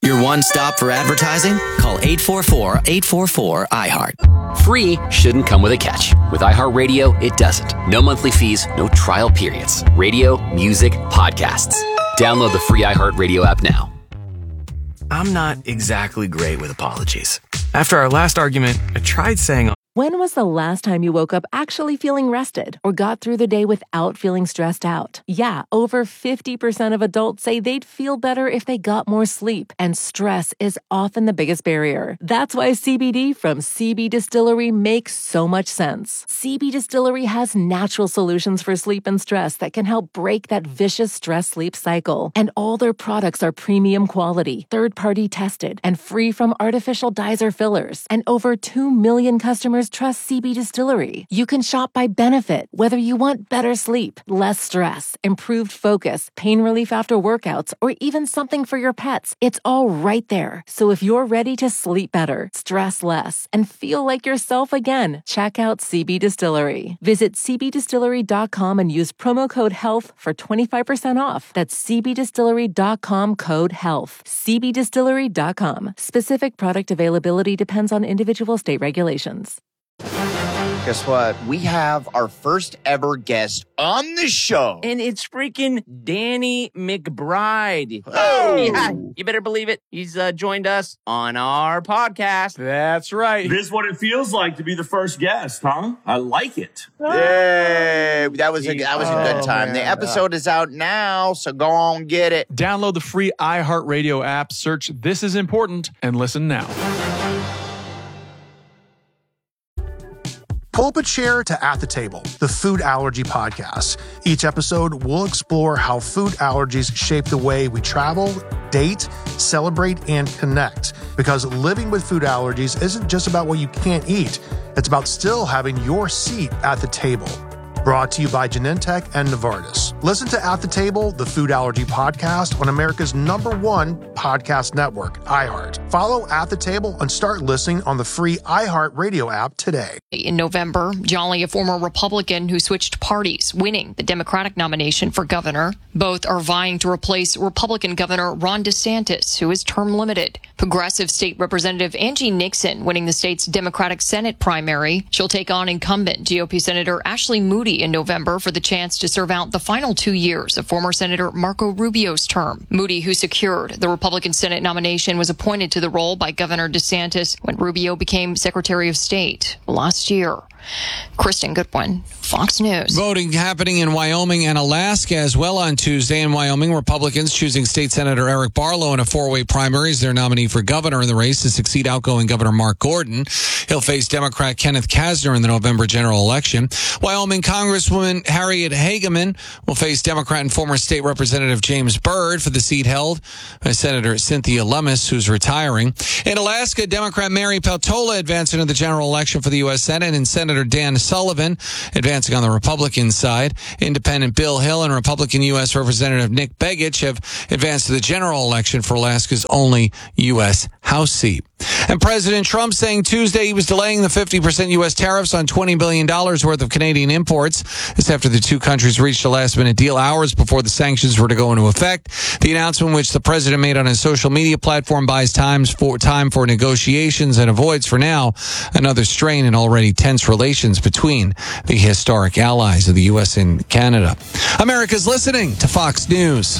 Your one stop for advertising? Call 844-844-iHeart. Free shouldn't come with a catch. With iHeartRadio, it doesn't. No monthly fees, no trial periods. Radio, music, podcasts. Download the free iHeartRadio app now. I'm not exactly great with apologies. After our last argument, I tried saying... When was the last time you woke up actually feeling rested or got through the day without feeling stressed out? Yeah, over 50% of adults say they'd feel better if they got more sleep, and stress is often the biggest barrier. That's why CBD from CB Distillery makes so much sense. CB Distillery has natural solutions for sleep and stress that can help break that vicious stress-sleep cycle. And all their products are premium quality, third-party tested, and free from artificial dyes or fillers. And over 2 million customers trust CB Distillery. You can shop by benefit, whether you want better sleep, less stress, improved focus, pain relief after workouts, or even something for your pets. It's all right there. So if you're ready to sleep better, stress less, and feel like yourself again, check out CB Distillery. Visit cbdistillery.com and use promo code HEALTH for 25% off. That's cbdistillery.com, code HEALTH. cbdistillery.com. Specific product availability depends on individual state regulations. Guess what? We have our first ever guest on the show. And it's freaking Danny McBride. Oh! Yeah, you better believe it. He's joined us on our podcast. That's right. This is what it feels like to be the first guest, huh? I like it. Yay! That was a good time. man. The episode is out now, so go on, get it. Download the free iHeartRadio app, search This Is Important, and listen now. Pull up a chair to At the Table, the food allergy podcast. Each episode, we'll explore how food allergies shape the way we travel, date, celebrate, and connect. Because living with food allergies isn't just about what you can't eat. It's about still having your seat at the table. Brought to you by Genentech and Novartis. Listen to At the Table, the food allergy podcast on America's #1 podcast network, iHeart. Follow At the Table and start listening on the free iHeart Radio app today. In November, Jolly, a former Republican who switched parties, winning the Democratic nomination for governor. Both are vying to replace Republican Governor Ron DeSantis, who is term limited. Progressive State Representative Angie Nixon winning the state's Democratic Senate primary. She'll take on incumbent GOP Senator Ashley Moody in November for the chance to serve out the final 2 years of former Senator Marco Rubio's term. Moody, who secured the Republican Senate nomination, was appointed to the role by Governor DeSantis when Rubio became Secretary of State last year. Kristen Goodwin, Fox News. Voting happening in Wyoming and Alaska as well on Tuesday. In Wyoming, Republicans choosing State Senator Eric Barlow in a four-way primary as their nominee for governor in the race to succeed outgoing Governor Mark Gordon. He'll face Democrat Kenneth Kasner in the November general election. Wyoming Congresswoman Harriet Hageman will face Democrat and former State Representative James Byrd for the seat held by Senator Cynthia Lummis, who's retiring. In Alaska, Democrat Mary Peltola advancing to the general election for the U.S. Senate, and Senator Dan Sullivan advancing on the Republican side. Independent Bill Hill and Republican U.S. Representative Nick Begich have advanced to the general election for Alaska's only U.S. House seat. And President Trump saying Tuesday he was delaying the 50% U.S. tariffs on $20 billion worth of Canadian imports. This after the two countries reached a last-minute deal hours before the sanctions were to go into effect. The announcement, which the president made on his social media platform, buys time for negotiations and avoids, for now, another strain in already tense relations between the historic allies of the U.S. and Canada. America's listening to Fox News.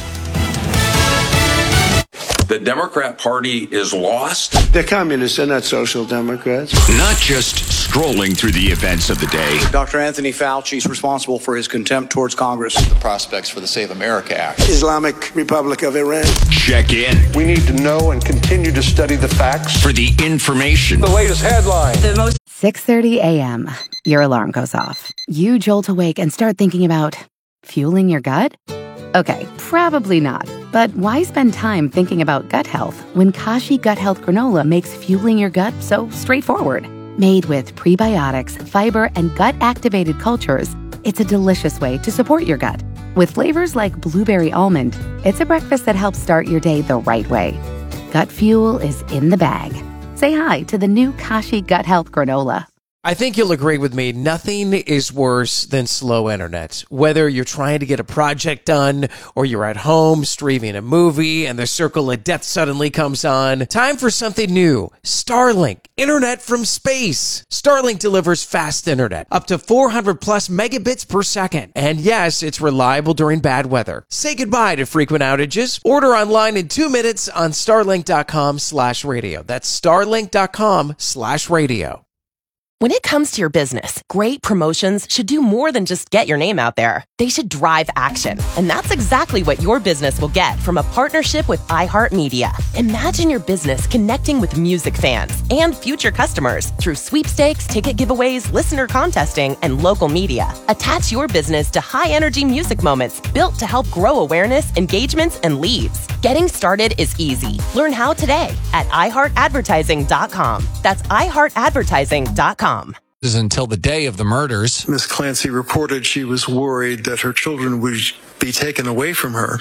The Democrat Party is lost. They're communists, they're not social democrats. Not just strolling through the events of the day. Dr. Anthony Fauci is responsible for his contempt towards Congress. The prospects for the Save America Act. Islamic Republic of Iran. Check in. We need to know and continue to study the facts. For the information. The latest headline. 6:30 a.m. Your alarm goes off. You jolt awake and start thinking about fueling your gut? Okay, probably not. But why spend time thinking about gut health when Kashi Gut Health Granola makes fueling your gut so straightforward? Made with prebiotics, fiber, and gut-activated cultures, it's a delicious way to support your gut. With flavors like blueberry almond, it's a breakfast that helps start your day the right way. Gut fuel is in the bag. Say hi to the new Kashi Gut Health Granola. I think you'll agree with me. Nothing is worse than slow internet. Whether you're trying to get a project done or you're at home streaming a movie and the circle of death suddenly comes on. Time for something new. Starlink. Internet from space. Starlink delivers fast internet. Up to 400 plus megabits per second. And yes, it's reliable during bad weather. Say goodbye to frequent outages. Order online in 2 minutes on starlink.com/radio. That's starlink.com/radio. When it comes to your business, great promotions should do more than just get your name out there. They should drive action. And that's exactly what your business will get from a partnership with iHeartMedia. Imagine your business connecting with music fans and future customers through sweepstakes, ticket giveaways, listener contesting, and local media. Attach your business to high-energy music moments built to help grow awareness, engagements, and leads. Getting started is easy. Learn how today at iHeartAdvertising.com. That's iHeartAdvertising.com. Until the day of the murders. Ms. Clancy reported she was worried that her children would be taken away from her,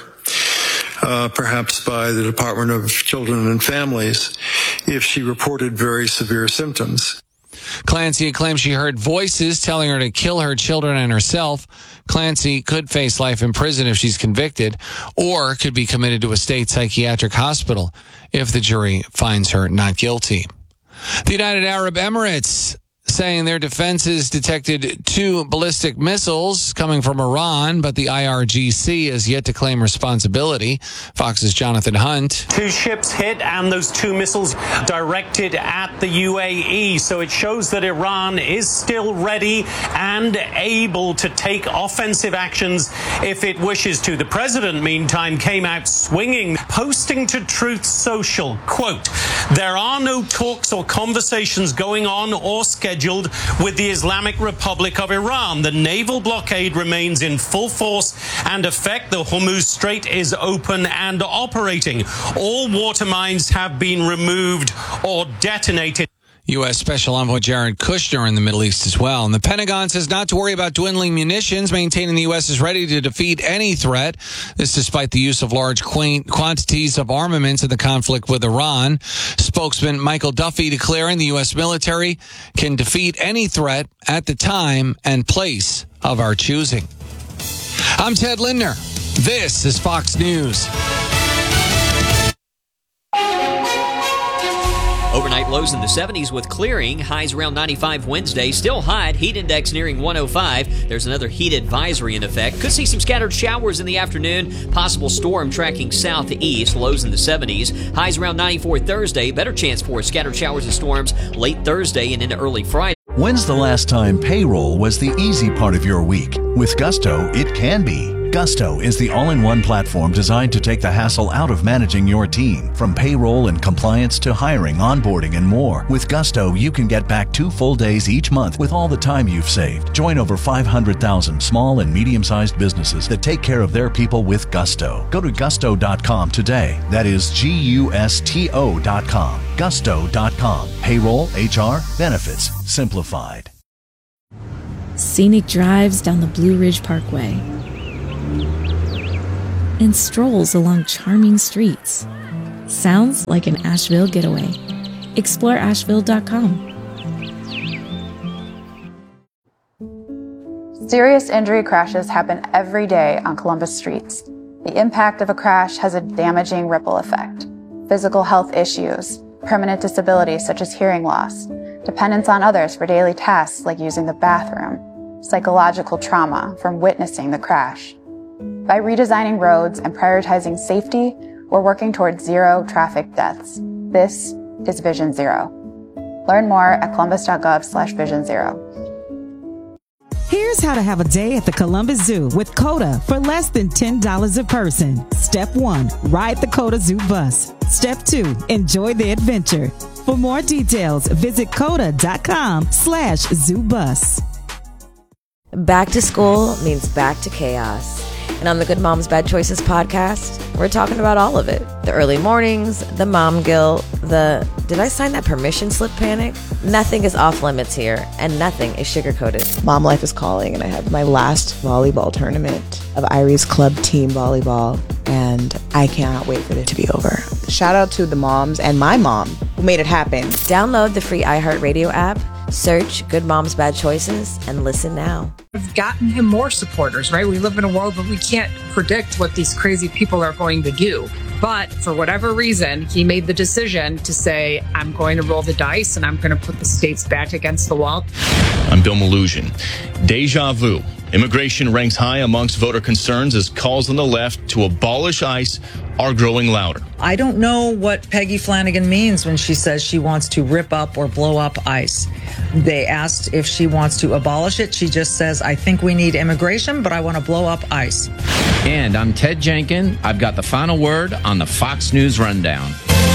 perhaps by the Department of Children and Families, if she reported very severe symptoms. Clancy claims she heard voices telling her to kill her children and herself. Clancy could face life in prison if she's convicted, or could be committed to a state psychiatric hospital if the jury finds her not guilty. The United Arab Emirates saying their defenses detected 2 ballistic missiles coming from Iran, but the IRGC has yet to claim responsibility. Fox's Jonathan Hunt. 2 ships hit and those 2 missiles directed at the UAE. So it shows that Iran is still ready and able to take offensive actions if it wishes to. The president, meantime, came out swinging, posting to Truth Social, quote, "There are no talks or conversations going on or scheduled with the Islamic Republic of Iran. The naval blockade remains in full force and effect. The Hormuz Strait is open and operating. All water mines have been removed or detonated." U.S. Special Envoy Jared Kushner in the Middle East as well. And the Pentagon says not to worry about dwindling munitions, maintaining the U.S. is ready to defeat any threat. This despite the use of large quantities of armaments in the conflict with Iran. Spokesman Michael Duffy declaring the U.S. military can defeat any threat at the time and place of our choosing. I'm Ted Lindner. This is Fox News. Overnight lows in the 70s with clearing. Highs around 95 Wednesday. Still hot. Heat index nearing 105. There's another heat advisory in effect. Could see some scattered showers in the afternoon. Possible storm tracking southeast. Lows in the 70s. Highs around 94 Thursday. Better chance for scattered showers and storms late Thursday and into early Friday. When's the last time payroll was the easy part of your week? With Gusto, it can be. Gusto is the all-in-one platform designed to take the hassle out of managing your team. From payroll and compliance to hiring, onboarding, and more. With Gusto, you can get back 2 full days each month with all the time you've saved. Join over 500,000 small and medium-sized businesses that take care of their people with Gusto. Go to gusto.com today. That is GUSTO.com. Gusto.com. Payroll, HR, benefits, simplified. Scenic drives down the Blue Ridge Parkway and strolls along charming streets. Sounds like an Asheville getaway. Explore Asheville.com. Serious injury crashes happen every day on Columbus streets. The impact of a crash has a damaging ripple effect. Physical health issues, permanent disabilities such as hearing loss, dependence on others for daily tasks like using the bathroom, psychological trauma from witnessing the crash. By redesigning roads and prioritizing safety, we're working towards 0 traffic deaths. This is Vision Zero. Learn more at columbus.gov/Vision Zero. Here's how to have a day at the Columbus Zoo with COTA for less than $10 a person. Step 1, ride the COTA Zoo bus. Step 2, enjoy the adventure. For more details, visit COTA.com/ZooBus. Back to school means back to chaos. And on the Good Moms Bad Choices podcast, we're talking about all of it. The early mornings, the mom guilt, the did I sign that permission slip panic? Nothing is off limits here, and nothing is sugar-coated. Mom life is calling, and I have my last volleyball tournament of Irie's Club Team Volleyball, and I cannot wait for it to be over. Shout out to the moms and my mom who made it happen. Download the free iHeartRadio app, Search Good Moms, Bad Choices and listen now. We've gotten him more supporters, right? We live in a world where we can't predict what these crazy people are going to do. But for whatever reason, he made the decision to say, I'm going to roll the dice and I'm going to put the states back against the wall. I'm Bill Malugin. Deja vu. Immigration ranks high amongst voter concerns as calls on the left to abolish ICE are growing louder. I don't know what Peggy Flanagan means when she says she wants to rip up or blow up ICE. They asked if she wants to abolish it. She just says, I think we need immigration, but I want to blow up ICE. And I'm Ted Jenkin. I've got the final word on the Fox News Rundown.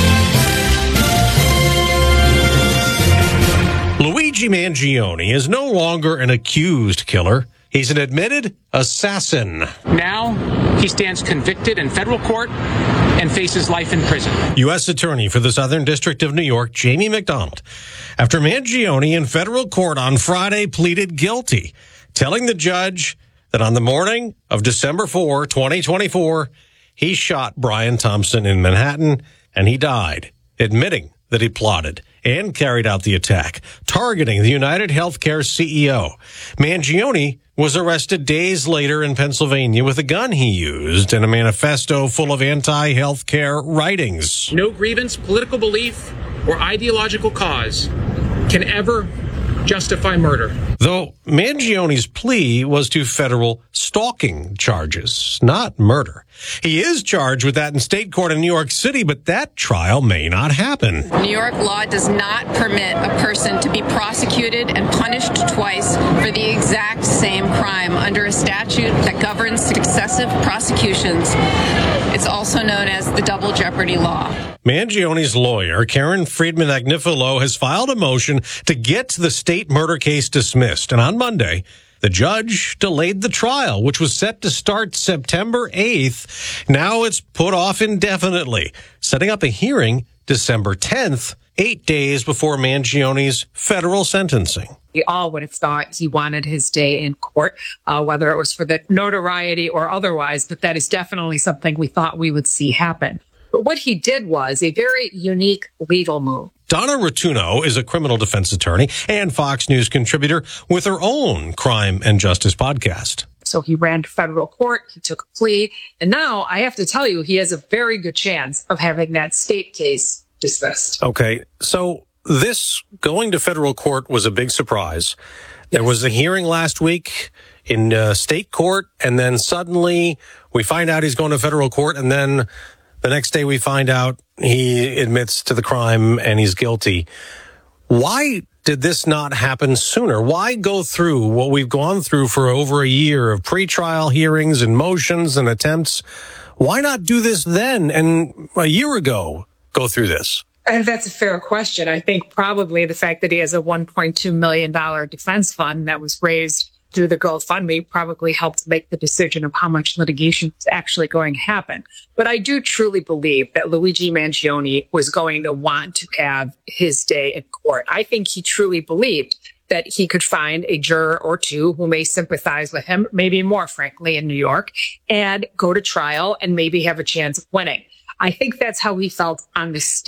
Luigi Mangione is no longer an accused killer. He's an admitted assassin. Now he stands convicted in federal court and faces life in prison. U.S. Attorney for the Southern District of New York, Jamie McDonald, after Mangione in federal court on Friday pleaded guilty, telling the judge that on the morning of December 4, 2024, he shot Brian Thompson in Manhattan and he died, admitting that he plotted and carried out the attack, targeting the United Healthcare CEO. Mangione was arrested days later in Pennsylvania with a gun he used and a manifesto full of anti-healthcare writings. No grievance, political belief, or ideological cause can ever justify murder. Though Mangione's plea was to federal stalking charges, not murder. He is charged with that in state court in New York City, but that trial may not happen. New York law does not permit a person to be prosecuted and punished twice for the exact same crime under a statute that governs successive prosecutions. It's also known as the double jeopardy law. Mangione's lawyer, Karen Friedman Agnifilo, has filed a motion to get the state murder case dismissed. And on Monday, the judge delayed the trial, which was set to start September 8th. Now it's put off indefinitely, setting up a hearing December 10th, 8 days before Mangione's federal sentencing. We all would have thought he wanted his day in court, whether it was for the notoriety or otherwise, but that is definitely something we thought we would see happen. But what he did was a very unique legal move. Donna Rotuno is a criminal defense attorney and Fox News contributor with her own crime and justice podcast. So he ran to federal court, he took a plea, and now I have to tell you, he has a very good chance of having that state case dismissed. Okay, so this going to federal court was a big surprise. There was a hearing last week in state court, and then suddenly we find out he's going to federal court, and then the next day we find out he admits to the crime and he's guilty. Why did this not happen sooner? Why go through what we've gone through for over a year of pretrial hearings and motions and attempts? Why not do this then and a year ago go through this? And that's a fair question. I think probably the fact that he has a $1.2 million defense fund that was raised through the GoFundMe probably helped make the decision of how much litigation is actually going to happen. But I do truly believe that Luigi Mangione was going to want to have his day in court. I think he truly believed that he could find a juror or two who may sympathize with him, maybe more, frankly, in New York, and go to trial and maybe have a chance of winning. I think that's how he felt on this stage.